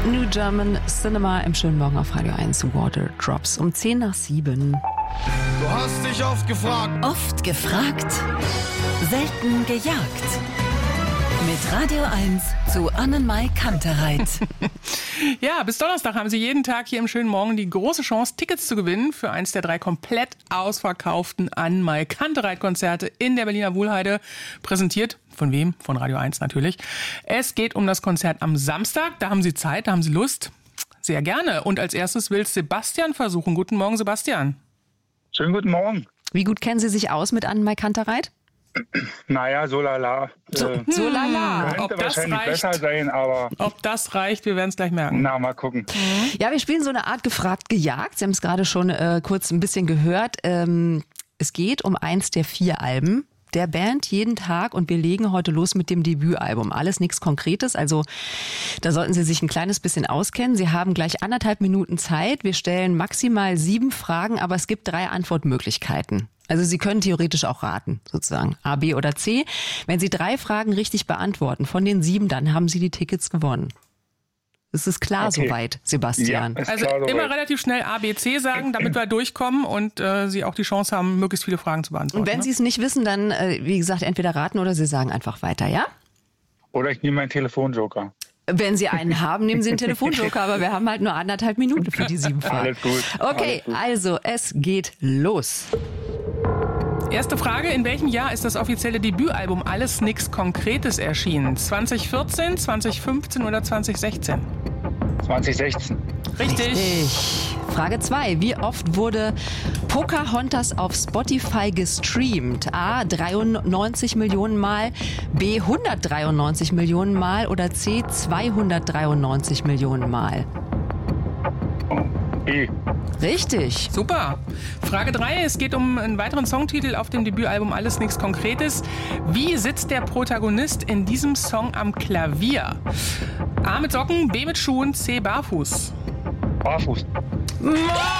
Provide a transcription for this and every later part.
New German Cinema im schönen Morgen auf Radio 1 Water Drops um 6:10. Du hast dich oft gefragt. Oft gefragt, selten gejagt. Mit Radio 1 zu Annenmai Kantereit. Ja, bis Donnerstag haben Sie jeden Tag hier im schönen Morgen die große Chance, Tickets zu gewinnen für eins der 3 komplett ausverkauften Annenmai Kantereit-Konzerte in der Berliner Wuhlheide. Präsentiert von wem? Von Radio 1 natürlich. Es geht um das Konzert am Samstag. Da haben Sie Zeit, da haben Sie Lust. Sehr gerne. Und als erstes will Sebastian versuchen. Guten Morgen, Sebastian. Schönen guten Morgen. Wie gut kennen Sie sich aus mit Annenmai Kantereit? Naja, so lala. So lala. Könnte Ob das wahrscheinlich reicht? besser sein, aber Ob das reicht, wir werden es gleich merken. na, mal gucken. Ja, wir spielen so eine Art gefragt, gejagt. Sie haben es gerade schon kurz ein bisschen gehört. Es geht um eins der 4 Alben der Band jeden Tag und wir legen heute los mit dem Debütalbum. Alles nichts Konkretes, also da sollten Sie sich ein kleines bisschen auskennen. Sie haben gleich 1,5 Minuten Zeit. Wir stellen maximal 7 Fragen, aber es gibt 3 Antwortmöglichkeiten. Also Sie können theoretisch auch raten, sozusagen A, B oder C. Wenn Sie 3 Fragen richtig beantworten von den 7, dann haben Sie die Tickets gewonnen. Ist es klar Okay. soweit, Sebastian? Ja, ist Also klar soweit. immer relativ schnell A, B, C sagen, damit wir durchkommen und Sie auch die Chance haben, möglichst viele Fragen zu beantworten. Und wenn Sie es nicht wissen, dann, wie gesagt, entweder raten oder Sie sagen einfach weiter, ja? Oder ich nehme meinen Telefonjoker. Wenn Sie einen haben, nehmen Sie einen Telefonjoker, aber wir haben halt nur 1,5 Minuten für die 7 Fragen. Alles gut. Okay, Alles gut. also es geht los. Erste Frage, in welchem Jahr ist das offizielle Debütalbum Alles Nix Konkretes erschienen? 2014, 2015 oder 2016? 2016. Richtig. Frage 2. Wie oft wurde Pocahontas auf Spotify gestreamt? A. 93 Millionen Mal, B. 193 Millionen Mal oder C. 293 Millionen Mal? B. Richtig. Super. Frage 3, es geht um einen weiteren Songtitel auf dem Debütalbum Alles Nix Konkretes. Wie sitzt der Protagonist in diesem Song am Klavier? A mit Socken, B mit Schuhen, C barfuß. Barfuß. Das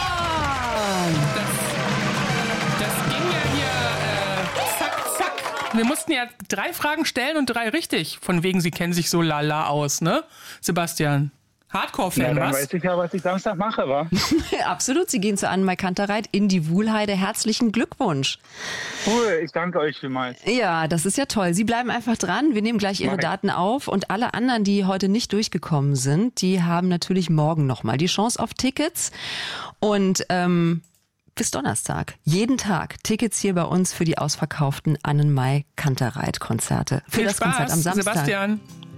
ging ja hier zack, zack. Wir mussten ja 3 Fragen stellen und 3 richtig. Von wegen, Sie kennen sich so lala aus, ne? Sebastian. Ja, Hardcore-Fan, dann was? weiß ich ja, was ich Samstag mache, wa? Absolut. Sie gehen zu Annenmai Kantereit in die Wuhlheide. Herzlichen Glückwunsch. Cool, ich danke euch vielmals. Ja, das ist ja toll. Sie bleiben einfach dran. Wir nehmen gleich Ihre Mach ich. Daten auf. Und alle anderen, die heute nicht durchgekommen sind, die haben natürlich morgen nochmal die Chance auf Tickets. Und bis Donnerstag, jeden Tag, Tickets hier bei uns für die ausverkauften Annenmai Kantereit Konzerte. Für Viel das Spaß, Konzert am Samstag. Sebastian.